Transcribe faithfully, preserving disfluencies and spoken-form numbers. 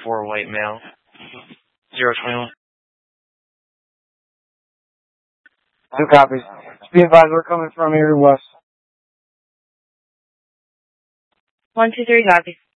four white male. zero twenty-one. Two copies. Be advised, we're coming from Erie West. One two three, copy.